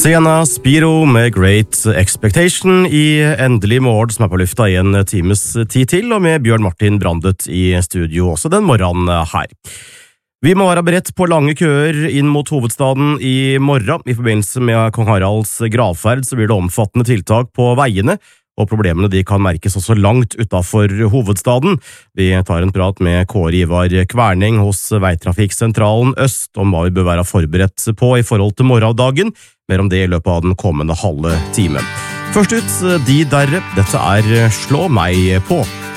Sienna Spiro med Great Expectation i Endelig morgen som på lufta i en times tid til, og med Bjørn Martin Brandet i studio også den morgenen her. Vi må være beredt på lange køer inn mot hovedstaden i morgen. I forbindelse med Kong Haralds gravferd så blir det omfattende tiltak på veiene, og problemene de kan merkes også langt utenfor hovedstaden. Vi tar en prat med Kåre Ivar Kverning hos Veitrafikksentralen Øst om hva vi bør være forberedt på i forhold til morgendagen. Mer om det i løpet av den kommende halve time. Først ut, De Derre. Dette Slå meg på.